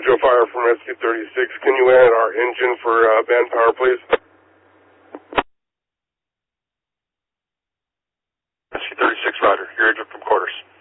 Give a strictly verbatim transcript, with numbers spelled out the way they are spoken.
Joe Fire from Rescue thirty-six. Can you add our engine for uh, manpower, please? Rescue thirty-six, Roger. You're from quarters.